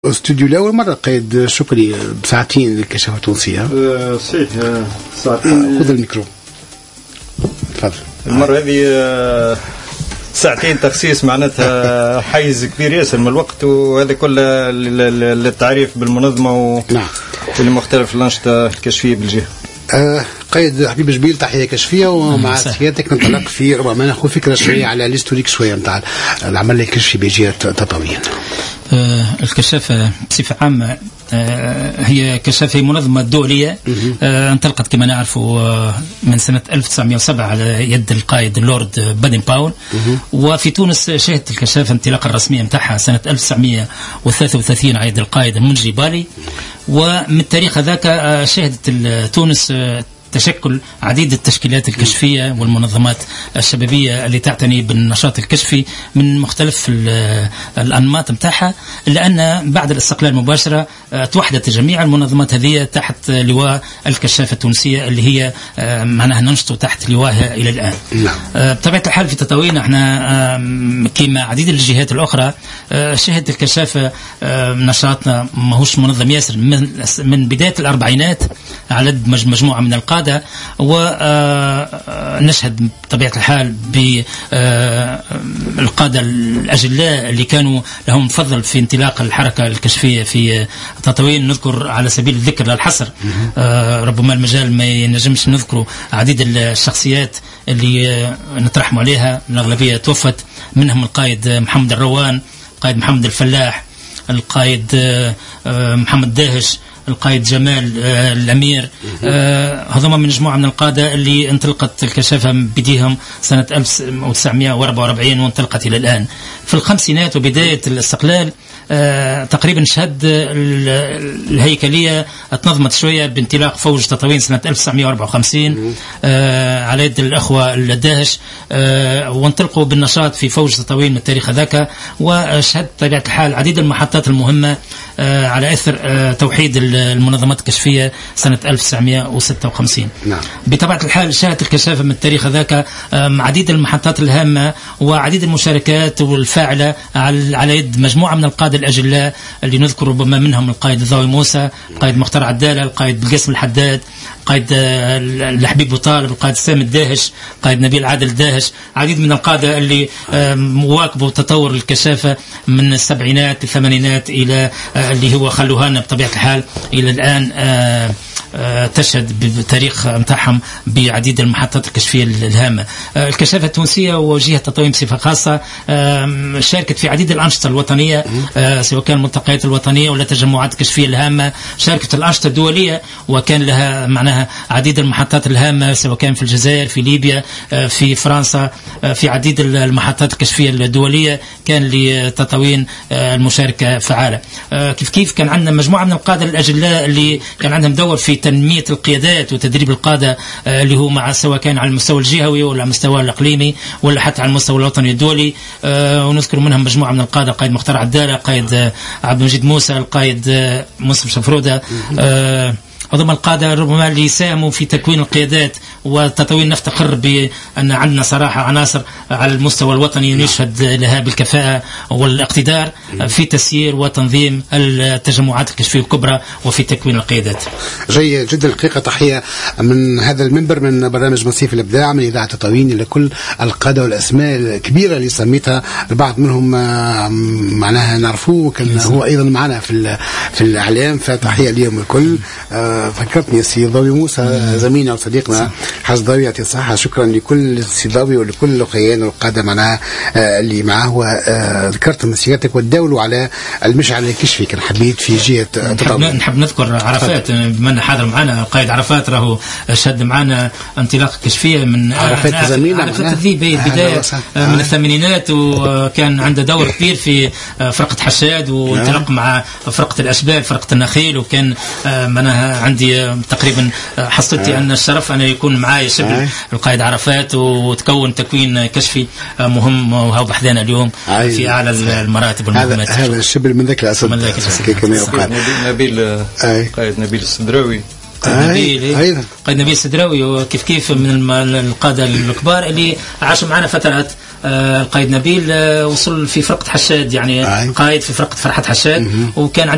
استوديو لأول مرة قيد شكري بساعتين للكشافة التونسية. صحيح ساعتين. خذ الميكرو تفضل. المرة هذه ساعتين تخصيص معناتها حيز كبير ياسر من الوقت، وهذا كله للتعريف بالمنظمة نعم ولمختلف الأنشطة الكشفية بالجهة. قيد حبيب جبيل، تحية كشفية، ومع سيادتك ننطلق في ربما ناخذ فكرة شوية على الهيستوريك شوية نتاع العمل الكشفي بجهة تطاوين. الكشافة بصفة عامة هي كشافة منظمة دولية انطلقت كما نعرف من سنة 1907 على يد القائد اللورد بادن باول، وفي تونس شهدت الكشافة انطلاقا الرسمية متاعها سنة 1933 على يد القائد المنجي بالي. ومن التاريخ هذاك شهدت تونس تشكل عديد التشكيلات الكشفية والمنظمات الشبابية اللي تعتني بالنشاط الكشفي من مختلف الأنماط متاعها، لأن بعد الاستقلال مباشرة توحدت جميع المنظمات هذه تحت لواء الكشافة التونسية اللي هي معناها ننشط تحت لواءها إلى الآن. بطبيعة الحال في تطاوين احنا كما عديد الجهات الأخرى شهدت الكشافة نشاطنا ماهوش منظم ياسر من بداية الأربعينات على مجموعة من القادة، ونشهد بطبيعة الحال بالقادة الأجلاء اللي كانوا لهم فضل في انطلاق الحركة الكشفية في تطاوين. نذكر على سبيل الذكر للحصر، ربما المجال ما ينجمش نذكر عديد الشخصيات اللي نترحم عليها، الأغلبية توفت، منهم القائد محمد الروان، القائد محمد الفلاح، القائد محمد داهش، القائد جمال الأمير. هذوما من مجموعة من القادة اللي انطلقت الكشافة بديهم سنة 1944 وانطلقت إلى الآن. في الخمسينات وبداية الاستقلال تقريبا شهد الهيكلية اتنظمت شوية بانطلاق فوج تطاوين سنة 1954 على يد الأخوة الداهش، وانطلقوا بالنشاط في فوج تطاوين من التاريخ ذاك. وشهد طبيعة الحال عديد المحطات المهمة على أثر توحيد المنظمات الكشفية سنة 1956. بطبيعة الحال شهدت الكشافة من التاريخ ذاك عديد المحطات الهامة وعديد المشاركات والفاعلة على يد مجموعة من القادة الأجلاء اللي نذكر ربما منهم القائد ضوي موسى، القائد مختار عدالة، القائد بالقاسم الحداد، القائد الحبيب بوطالب، القائد سامي الداهش، القائد نبيل عادل الداهش. عديد من القادة اللي مواكبوا تطور الكشافة من السبعينات الثمانينات إلى اللي هو خلوها لنا بطبيعة الحال إلى الآن تشهد بتاريخ متاعهم بعديد المحطات الكشفية الهامة. الكشافة التونسية وجهة تطاوين بصفة خاصة شاركت في عديد الأنشطة الوطنية، سواء كان الملتقيات الوطنية ولا تجمعات كشفية الهامة. شاركت الأنشطة الدولية وكان لها معناها عديد المحطات الهامة، سواء كان في الجزائر، في ليبيا، في فرنسا، في عديد المحطات الكشفية الدولية كان لتطاوين المشاركة فعالة. كيف كان عندنا مجموعة من القادة الأجلاء اللي كان عندهم دور في تنمية القيادات وتدريب القادة اللي هو مع سواء كان على المستوى الجهوي ولا على المستوى الإقليمي ولا حتى على المستوى الوطني الدولي. ونذكر منهم مجموعة من القادة، القائد مختار عدالة، القائد عبد المجيد موسى، القائد مصطفى شفرودة. هذوما القادة ربما اللي ساهموا في تكوين القيادات وتطوين. نفتخر بأن عندنا صراحة عناصر على المستوى الوطني نشهد لها بالكفاءة والاقتدار في تسيير وتنظيم التجمعات الكشفية الكبرى وفي تكوين القيادات. جيد جدا. الحقيقة تحية من هذا المنبر من برنامج مصيف الإبداع من إذاعة تطاوين لكل القادة والأسماء الكبيرة اللي سميتها. البعض منهم معناها نعرفوه، كان هو أيضا معنا في الإعلام، فتحية اليوم الكل. فكرتني السي ضوي موسى زميلنا وصديقنا حاج ضوي، يعطيه الصحة. شكرا لكل السي ضوي ولكل الأخوان والقادة معنا اللي معاه. وذكرت مسيرتك وتداولوا على المشعل الكشفي، كان حبيت في جهة تطاوين. نحب نذكر عرفات بما أنه حاضر معنا. القائد عرفات راهو شد معنا انطلاق كشفية من عرفات زميلنا، عرفات بداية من الثمانينات، وكان عنده دور كبير في فرقة حشاد وانطلاق مع فرقة الأشبال، فرقة النخيل. وكان منها عندي تقريبا حصلتي أن الشرف أن يكون معايا شبل القائد عرفات، وتكون تكوين كشفي مهم وهو بحذانا اليوم في أعلى المراتب والمهمات. هذا الشبل من ذاك الأسد كما يقال. نبيل قائد نبيل السدراوي قائد نبيل السدراوي، وكيف من القادة الكبار اللي عاشوا معنا فترات. القائد نبيل وصل في فرقة حشاد، يعني قائد في فرقة فرحة حشاد، وكان